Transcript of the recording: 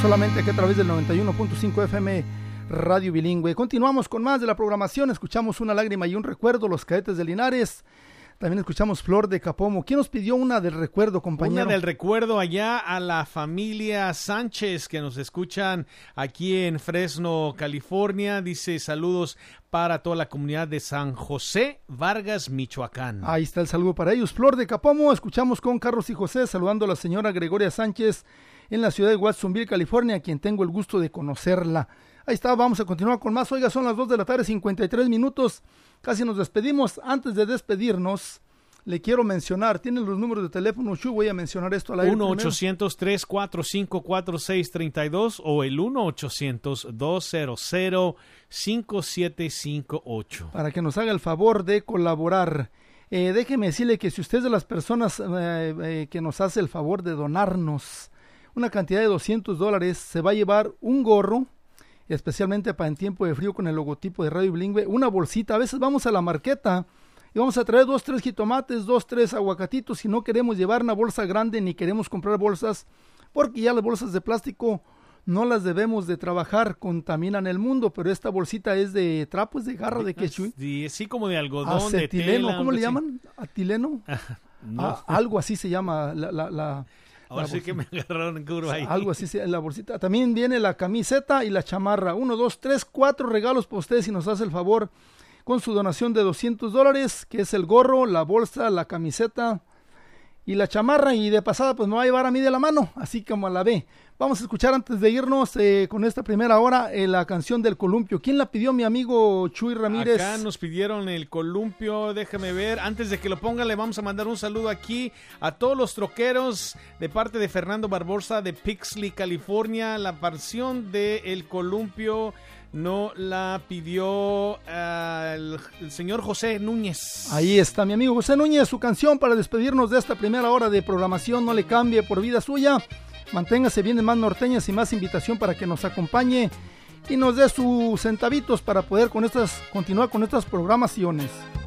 Solamente aquí a través del 91.5 FM Radio Bilingüe. Continuamos con más de la programación. Escuchamos Una lágrima y un recuerdo, Los Cadetes de Linares. También escuchamos Flor de Capomo. ¿Quién nos pidió una del recuerdo, compañero? Una del recuerdo allá a la familia Sánchez que nos escuchan aquí en Fresno, California. Dice saludos para toda la comunidad de San José, Vargas, Michoacán. Ahí está el saludo para ellos. Flor de Capomo, escuchamos con Carlos y José saludando a la señora Gregoria Sánchez en la ciudad de Watsonville, California, a quien tengo el gusto de conocerla. Ahí está, vamos a continuar con más. Oiga, son las 2 de la tarde, 53 minutos. Casi nos despedimos. Antes de despedirnos, le quiero mencionar, tienen los números de teléfono, Chu, voy a mencionar esto al aire. 1-800-345-4632 o el 1-800-200-5758. Para que nos haga el favor de colaborar. Déjeme decirle que si usted es de las personas que nos hace el favor de donarnos una cantidad de $200, se va a llevar un gorro, especialmente para en tiempo de frío con el logotipo de Radio Bilingüe, una bolsita. A veces vamos a la marqueta y vamos a traer 2, 3 jitomates, 2, 3 aguacatitos, si no queremos llevar una bolsa grande ni queremos comprar bolsas, porque ya las bolsas de plástico no las debemos de trabajar, contaminan el mundo, pero esta bolsita es de trapo, es de garra, de quechua. Sí, como de algodón, acetileno, de tela. ¿cómo le llaman? ¿Atileno? No. Algo así se llama Ahora sí que me agarraron en curva ahí. Algo así, la bolsita. También viene la camiseta y la chamarra. 1, 2, 3, 4 regalos para ustedes si nos hace el favor con su donación de $200, que es el gorro, la bolsa, la camiseta y la chamarra. Y de pasada pues me va a llevar a mí de la mano, así como a la B. Vamos a escuchar antes de irnos con esta primera hora la canción del columpio. ¿Quién la pidió? Mi amigo Chuy Ramírez. Acá nos pidieron el columpio, déjame ver. Antes de que lo pongan, le vamos a mandar un saludo aquí a todos los troqueros de parte de Fernando Barbosa de Pixley, California. La versión de el columpio no la pidió el señor José Núñez. Ahí está mi amigo José Núñez, su canción para despedirnos de esta primera hora de programación. No le cambie por vida suya. Manténgase bien en más norteñas y más invitación para que nos acompañe y nos dé sus centavitos para poder continuar con estas programaciones.